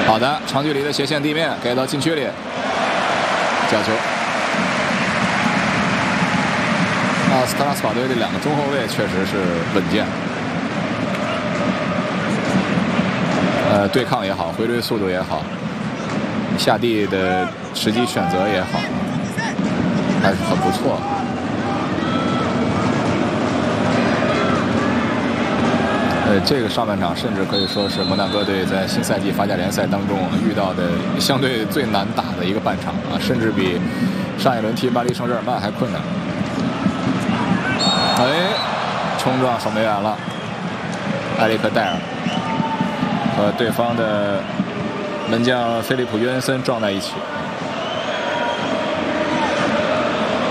好的，长距离的斜线地面给到禁区里，角球。斯特拉斯堡队这两个中后卫确实是稳健，对抗也好，回追速度也好，下地的时机选择也好，还是很不错。这个上半场甚至可以说是摩纳哥队在新赛季法甲联赛当中遇到的相对最难打的一个半场啊，甚至比上一轮踢巴黎圣日耳曼还困难。冲撞守门员了，埃里克戴尔和对方的门将菲利普约恩森撞在一起。